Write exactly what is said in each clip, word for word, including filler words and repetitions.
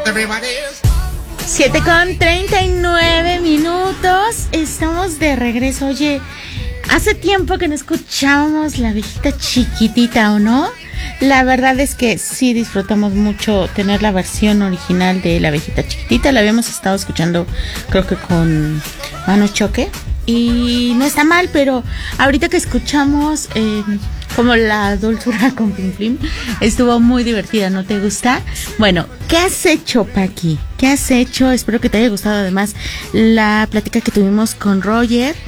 siete con treinta y nueve minutos. Estamos de regreso. Oye, hace tiempo que no escuchábamos La Abejita Chiquitita, ¿o no? La verdad es que sí disfrutamos mucho tener la versión original de La Abejita Chiquitita. La habíamos estado escuchando, creo que con Mano Choque. Y no está mal, pero ahorita que escuchamos eh, como la dulzura con Pim Plim, estuvo muy divertida, ¿no te gusta? Bueno, ¿qué has hecho, Paqui? ¿Qué has hecho? Espero que te haya gustado además la plática que tuvimos con Roger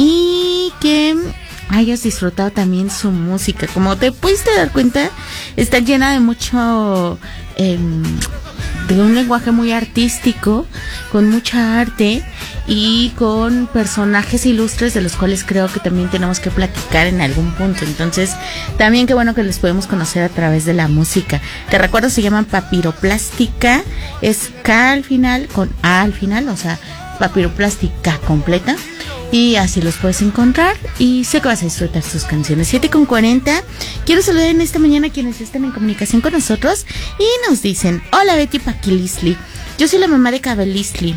y que hayas disfrutado también su música. Como te pudiste dar cuenta, está llena de mucho... Eh, de un lenguaje muy artístico, con mucha arte y con personajes ilustres de los cuales creo que también tenemos que platicar en algún punto. Entonces, también qué bueno que les podemos conocer a través de la música. Te recuerdo, se llaman Papiroplástica, es K al final, con A al final, o sea, Papiroplástica completa. Y así los puedes encontrar y sé que vas a disfrutar sus canciones. siete con cuarenta. Quiero saludar en esta mañana a quienes están en comunicación con nosotros y nos dicen: hola Betty Paqui Lisli, yo soy la mamá de Cabel Lisli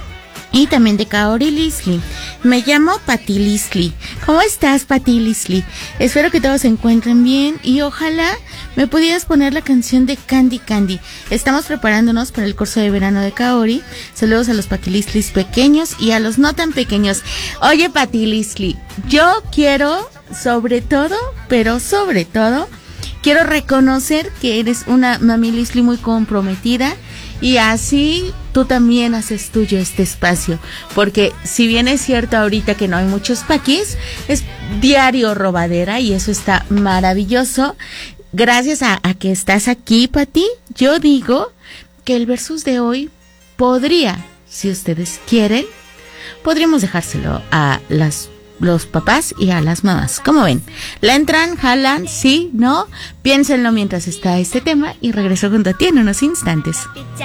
y también de Kaori Lisli. Me llamo Pati Lisli. ¿Cómo estás, Pati Lisli? Espero que todos se encuentren bien y ojalá me pudieras poner la canción de Candy Candy. Estamos preparándonos para el curso de verano de Kaori. Saludos a los Pati Lislis pequeños y a los no tan pequeños. Oye, Pati Lisli, yo quiero, sobre todo, pero sobre todo, quiero reconocer que eres una mami Lisli muy comprometida. Y así tú también haces tuyo este espacio, porque si bien es cierto ahorita que no hay muchos paquis, es diario robadera y eso está maravilloso. Gracias a, a que estás aquí, Pati, yo digo que el versus de hoy podría, si ustedes quieren, podríamos dejárselo a las los papás y a las mamás. ¿Cómo ven? ¿La entran? ¿Jalan? ¿Sí? ¿No? Piénsenlo mientras está este tema y regreso junto a ti en unos instantes.